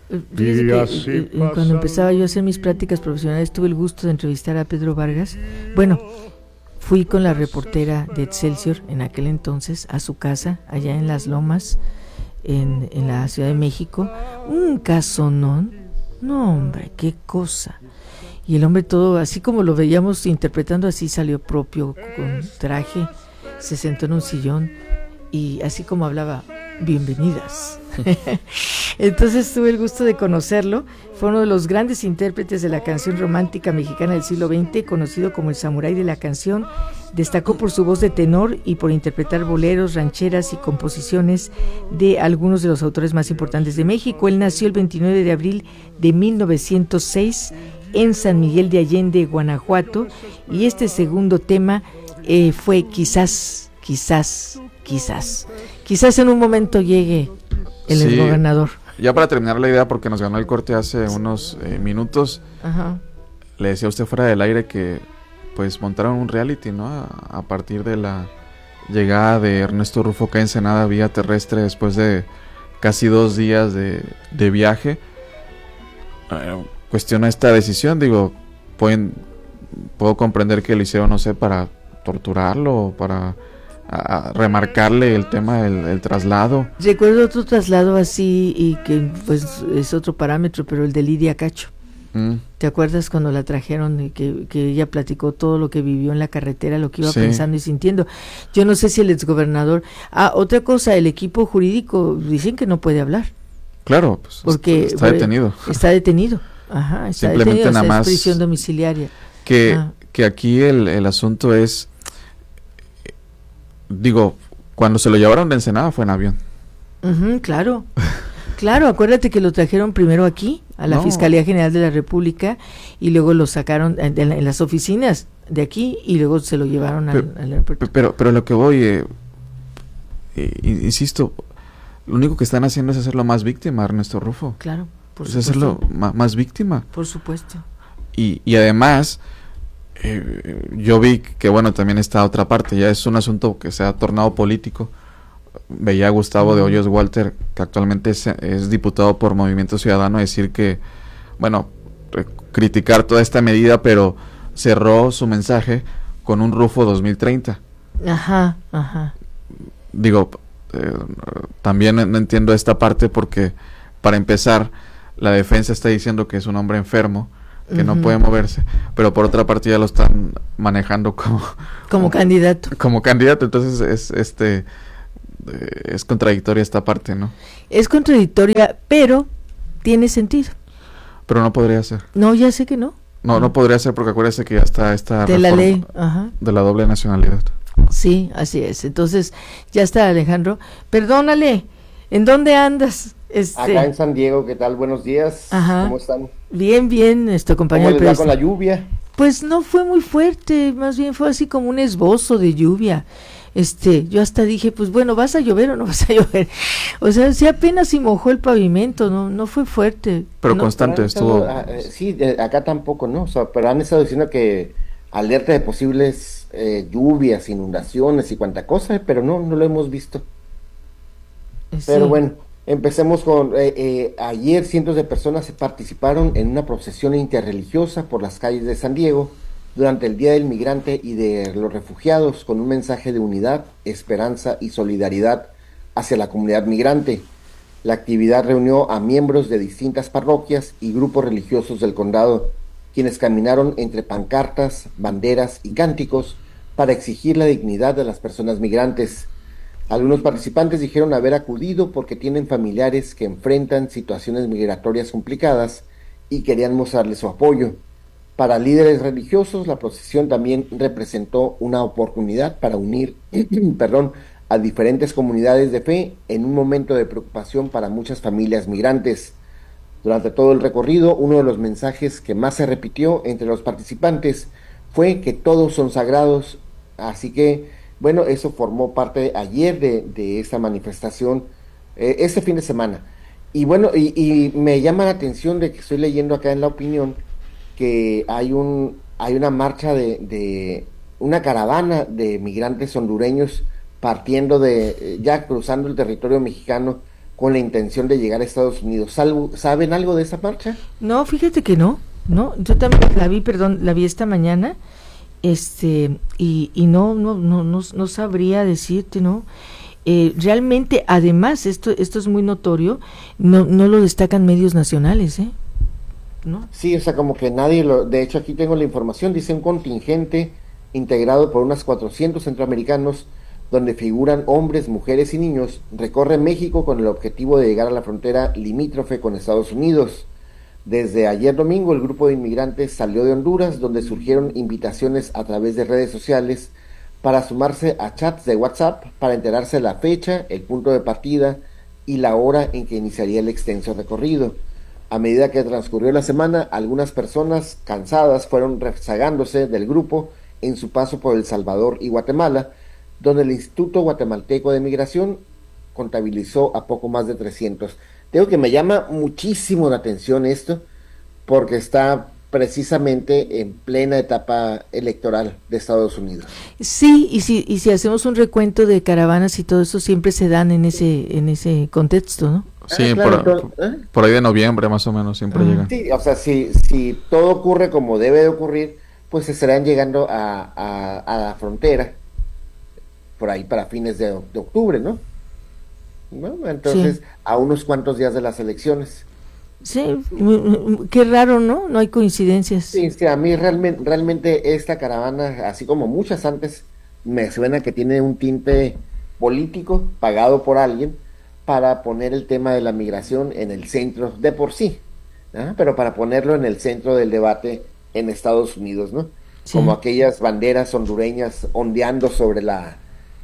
Fíjese que cuando empezaba yo a hacer mis prácticas profesionales tuve el gusto de entrevistar a Pedro Vargas. Bueno, fui con la reportera de Excelsior en aquel entonces a su casa, allá en Las Lomas, en la Ciudad de México. Un casonón, no hombre, qué cosa. Y el hombre todo, así como lo veíamos interpretando, así salió propio, con traje, se sentó en un sillón y así como hablaba, bienvenidas. Entonces tuve el gusto de conocerlo. Fue uno de los grandes intérpretes de la canción romántica mexicana del siglo XX, conocido como el samurái de la canción. Destacó por su voz de tenor y por interpretar boleros, rancheras y composiciones de algunos de los autores más importantes de México. Él nació el 29 de abril de 1906 en San Miguel de Allende, Guanajuato, y este segundo tema fue Quizás en un momento llegue el gobernador. Ya para terminar la idea, porque nos ganó el corte hace unos minutos. Ajá. Le decía a usted fuera del aire que pues montaron un reality, ¿no? A partir de la llegada de Ernesto Rufo acá a Ensenada vía terrestre después de casi 2 días de viaje. Cuestiona esta decisión, digo, puedo comprender que lo hicieron, no sé, para torturarlo o para remarcarle el tema del traslado. Recuerdo otro traslado así y que pues es otro parámetro, pero el de Lidia Cacho. ¿Te acuerdas cuando la trajeron y que ella platicó todo lo que vivió en la carretera, lo que iba pensando y sintiendo? Yo no sé si el exgobernador... otra cosa, el equipo jurídico dicen que no puede hablar. Claro, pues porque está detenido. Está detenido. Ajá, está simplemente detenido, nada más es prisión domiciliaria. Que aquí el asunto es, digo, cuando se lo llevaron de Ensenada fue en avión. Claro. Claro, acuérdate que lo trajeron primero aquí, a la Fiscalía General de la República, y luego lo sacaron en las oficinas de aquí, y luego se lo llevaron al aeropuerto. Pero lo que voy, insisto, lo único que están haciendo es hacerlo más víctima, Ernesto Rufo. Claro, por supuesto. Es hacerlo más víctima. Por supuesto. Y además, yo vi que, bueno, también está otra parte, ya es un asunto que se ha tornado político. Veía a Gustavo de Hoyos Walter, que actualmente es diputado por Movimiento Ciudadano, decir que, bueno, criticar toda esta medida, pero cerró su mensaje con un Rufo 2030. Ajá. Digo, también no entiendo esta parte porque, para empezar, la defensa está diciendo que es un hombre enfermo, que no puede moverse, pero por otra parte ya lo están manejando como candidato. Como candidato, entonces es contradictoria esta parte, ¿no? Es contradictoria, pero tiene sentido. Pero no podría ser. No, ya sé que no. No podría ser porque acuérdese que ya está esta de la ley, de la doble nacionalidad. Sí, así es. Entonces, ya está, Alejandro. Perdónale, ¿en dónde andas? Acá en San Diego, ¿qué tal? Buenos días. Ajá. ¿Cómo están? Bien, nuestro compañero. ¿Cómo les va con la lluvia? Pues no fue muy fuerte, más bien fue así como un esbozo de lluvia. Yo hasta dije, pues bueno, ¿vas a llover o no vas a llover? O sea, sí apenas se mojó el pavimento, no fue fuerte. Pero constante estuvo. Sí, acá tampoco, ¿no? O sea, pero han estado diciendo que alerta de posibles lluvias, inundaciones y cuanta cosa, pero no lo hemos visto. Sí. Pero bueno, empecemos con, ayer cientos de personas participaron en una procesión interreligiosa por las calles de San Diego durante el Día del Migrante y de los Refugiados, con un mensaje de unidad, esperanza y solidaridad hacia la comunidad migrante. La actividad reunió a miembros de distintas parroquias y grupos religiosos del condado, quienes caminaron entre pancartas, banderas y cánticos para exigir la dignidad de las personas migrantes. Algunos participantes dijeron haber acudido porque tienen familiares que enfrentan situaciones migratorias complicadas y querían mostrarles su apoyo. Para líderes religiosos, la procesión también representó una oportunidad para unir a diferentes comunidades de fe en un momento de preocupación para muchas familias migrantes. Durante todo el recorrido, uno de los mensajes que más se repitió entre los participantes fue que todos son sagrados, así que, bueno, eso formó parte ayer de esta manifestación, este fin de semana. Y bueno, y me llama la atención de que estoy leyendo acá en La Opinión que hay una marcha de una caravana de migrantes hondureños partiendo ya cruzando el territorio mexicano con la intención de llegar a Estados Unidos. ¿Saben algo de esa marcha? No, fíjate que no, yo también la vi esta mañana, y no sabría decirte, ¿no? Realmente, además, esto es muy notorio, no lo destacan medios nacionales, ¿no? Sí, o sea, como que de hecho aquí tengo la información, dice un contingente integrado por unos 400 centroamericanos, donde figuran hombres, mujeres y niños, recorre México con el objetivo de llegar a la frontera limítrofe con Estados Unidos. Desde ayer domingo, el grupo de inmigrantes salió de Honduras, donde surgieron invitaciones a través de redes sociales para sumarse a chats de WhatsApp para enterarse de la fecha, el punto de partida y la hora en que iniciaría el extenso recorrido. A medida que transcurrió la semana, algunas personas cansadas fueron rezagándose del grupo en su paso por El Salvador y Guatemala, donde el Instituto Guatemalteco de Migración contabilizó a poco más de 300. Digo que me llama muchísimo la atención esto, porque está precisamente en plena etapa electoral de Estados Unidos. Sí, y si hacemos un recuento de caravanas y todo eso, siempre se dan en ese contexto, ¿no? Sí, claro, por ahí de noviembre más o menos siempre llegan. Sí, o sea, si todo ocurre como debe de ocurrir, pues se estarán llegando a la frontera por ahí para fines de octubre, ¿no? Bueno, entonces, sí, a unos cuantos días de las elecciones. Sí, qué raro, ¿no? No hay coincidencias. Sí, a mí realmente esta caravana, así como muchas antes, me suena que tiene un tinte político pagado por alguien para poner el tema de la migración en el centro de por sí, ¿no? Pero para ponerlo en el centro del debate en Estados Unidos, ¿no? Sí. Como aquellas banderas hondureñas ondeando sobre la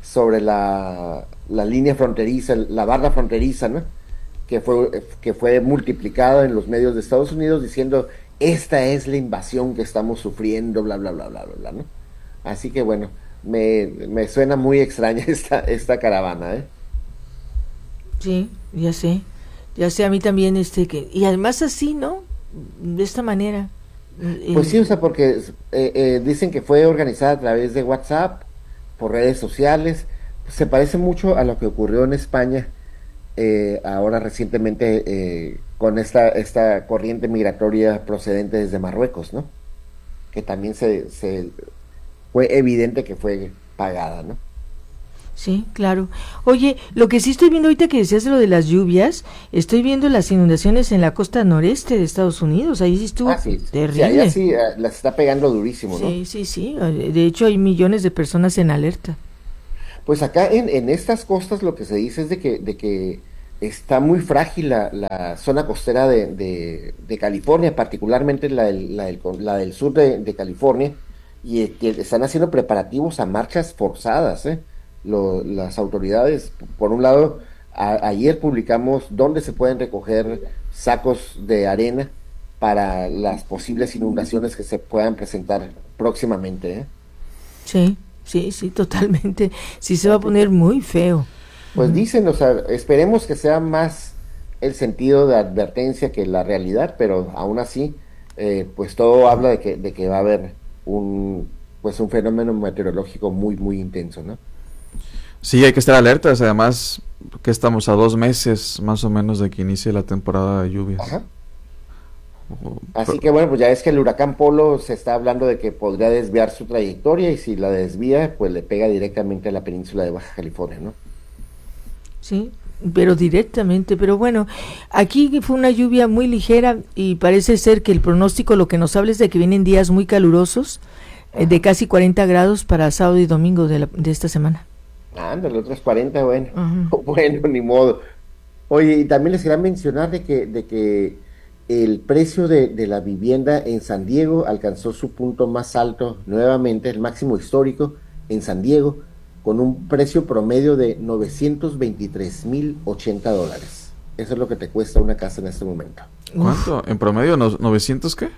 línea fronteriza, la barra fronteriza, ¿no? Que fue multiplicada en los medios de Estados Unidos diciendo, esta es la invasión que estamos sufriendo, bla, bla, bla, bla, bla, bla, ¿no? Así que bueno, me suena muy extraña esta caravana, ¿eh? Sí, ya sé, a mí también, y además así, ¿no? De esta manera. Pues sí, o sea, porque dicen que fue organizada a través de WhatsApp, por redes sociales, se parece mucho a lo que ocurrió en España, ahora recientemente, con esta corriente migratoria procedente desde Marruecos, ¿no? Que también fue evidente que fue pagada, ¿no? Sí, claro. Oye, lo que sí estoy viendo ahorita que decías de lo de las lluvias, estoy viendo las inundaciones en la costa noreste de Estados Unidos, ahí sí estuvo terrible. Sí, allá sí las está pegando durísimo, ¿no? Sí, de hecho hay millones de personas en alerta. Pues acá en estas costas lo que se dice es de que está muy frágil la zona costera de California, particularmente la del sur de California, y que están haciendo preparativos a marchas forzadas, las autoridades. Por un lado, ayer publicamos dónde se pueden recoger sacos de arena para las posibles inundaciones que se puedan presentar próximamente, Sí, totalmente. Sí, se va a poner muy feo. Pues dicen, o sea, esperemos que sea más el sentido de advertencia que la realidad, pero aún así, pues todo habla de que va a haber un fenómeno meteorológico muy, muy intenso, ¿no? Sí, hay que estar alertas, además que estamos a 2 meses más o menos de que inicie la temporada de lluvias. Ajá. Así que bueno, pues ya es que el huracán Polo se está hablando de que podría desviar su trayectoria, y si la desvía, pues le pega directamente a la península de Baja California, ¿no? Sí, pero directamente, pero bueno, aquí fue una lluvia muy ligera y parece ser que el pronóstico lo que nos habla es de que vienen días muy calurosos, de casi 40 grados para sábado y domingo de esta semana. Ándale, otros 40, bueno. Uh-huh. Bueno, ni modo. Oye, y también les quería mencionar de que el precio de la vivienda en San Diego alcanzó su punto más alto nuevamente, el máximo histórico en San Diego, con un precio promedio de $923,080. Eso es lo que te cuesta una casa en este momento. ¿Cuánto? ¿En promedio 900 qué?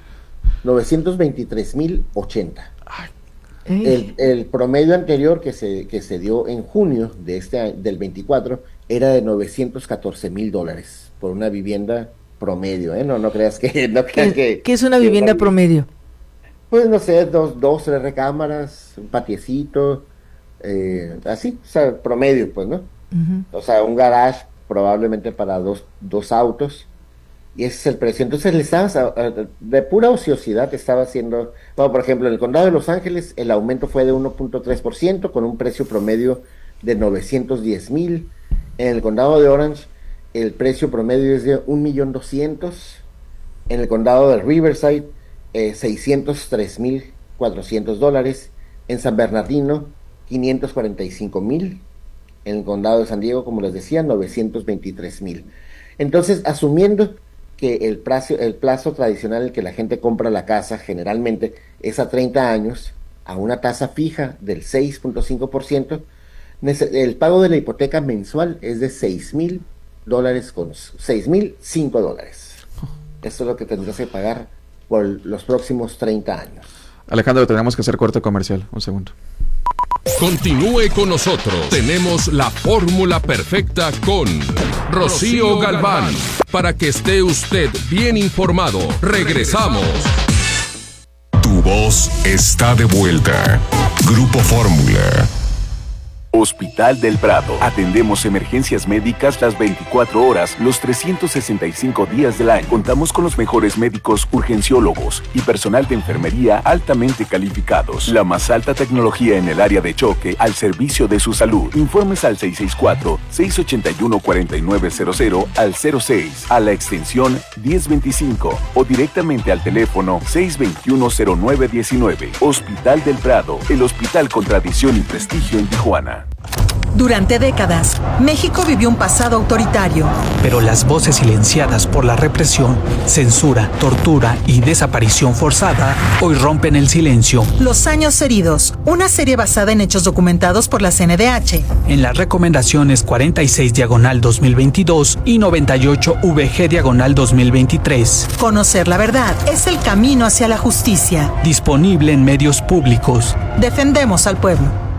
923,080. El promedio anterior que se dio en junio del 24 era de $914,000 por una vivienda promedio, ¿eh? No creas que... ¿Qué es una vivienda promedio? Pues no sé, 3 recámaras, un patiecito, así, o sea, promedio, pues, ¿no? Uh-huh. O sea, un garage probablemente para dos autos, y ese es el precio. Entonces le estabas, de pura ociosidad estaba haciendo, bueno, por ejemplo, en el condado de Los Ángeles el aumento fue de 1.3% con un precio promedio de 910,000. En el condado de Orange el precio promedio es de 1,200,000. En el condado de Riverside, $603,400. En San Bernardino, 545,000. En el condado de San Diego, como les decía, 923,000. Entonces, asumiendo que el plazo tradicional en que la gente compra la casa generalmente es a 30 años, a una tasa fija del 6.5%, el pago de la hipoteca mensual es de $6,000 con $6,005. Eso es lo que tendrás que pagar por los próximos 30 años. Alejandro, tenemos que hacer corte comercial. Un segundo. Continúe con nosotros. Tenemos la fórmula perfecta con Rocío Galván. Para que esté usted bien informado. Regresamos. Tu voz está de vuelta. Grupo Fórmula. Hospital del Prado. Atendemos emergencias médicas las 24 horas, los 365 días del año. Contamos con los mejores médicos urgenciólogos y personal de enfermería altamente calificados. La más alta tecnología en el área de choque al servicio de su salud. Informes al 664-681-4900 al 06, a la extensión 1025 o directamente al teléfono 621-0919. Hospital del Prado, el hospital con tradición y prestigio en Tijuana. Durante décadas, México vivió un pasado autoritario. Pero las voces silenciadas por la represión, censura, tortura y desaparición forzada hoy rompen el silencio. Los años heridos, una serie basada en hechos documentados por la CNDH. En las recomendaciones 46/2022 y 98/VG/2023. Conocer la verdad es el camino hacia la justicia. Disponible en medios públicos. Defendemos al pueblo.